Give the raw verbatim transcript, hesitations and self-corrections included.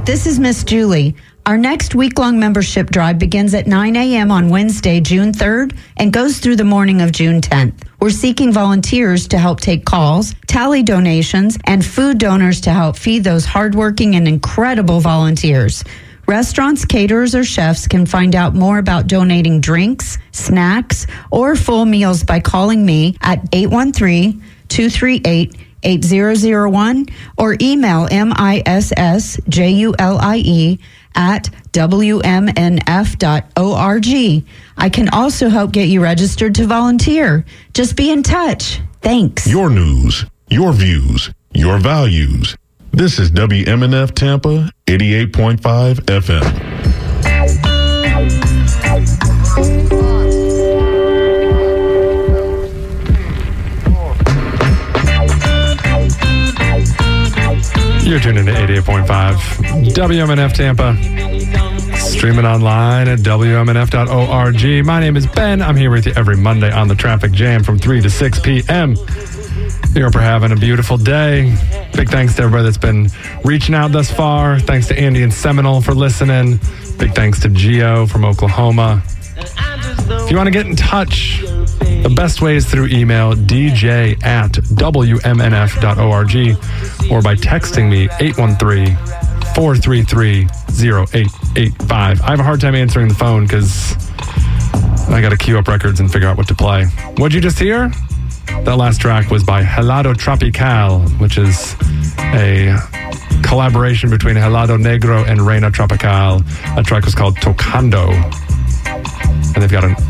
This is Miss Julie. Our next week-long membership drive begins at nine a.m. on Wednesday, June third, and goes through the morning of June tenth. We're seeking volunteers to help take calls, tally donations, and food donors to help feed those hardworking and incredible volunteers. Restaurants, caterers, or chefs can find out more about donating drinks, snacks, or full meals by calling me at eight one three, two three eight, eight zero zero one or email M I S S J U L I E at W M N F dot org. I can also help get you registered to volunteer. Just be in touch. Thanks. Your news, your views, your values. This is W M N F Tampa, eighty-eight point five F M. You're tuned into eighty-eight point five W M N F Tampa. Streaming online at W M N F dot org. My name is Ben. I'm here with you every Monday on the Traffic Jam from three to six p.m. We hope you're having a beautiful day. Big thanks to everybody that's been reaching out thus far. Thanks to Andy and Seminole for listening. Big thanks to Gio from Oklahoma. If you want to get in touch, the best way is through email, d j at W M N F dot org, or by texting me, eight one three, four three three, zero eight eight five. I have a hard time answering the phone because I got to queue up records and figure out what to play. What'd you just hear? That last track was by Helado Tropical, which is a collaboration between Helado Negro and Reina Tropical. That track was called Tocando. And they've got an